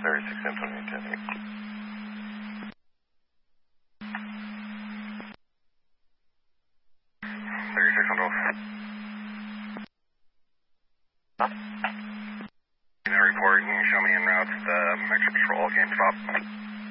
36 and 28. 36 on 12. Huh? That report, you can show me en route to the extra patrol, game stop.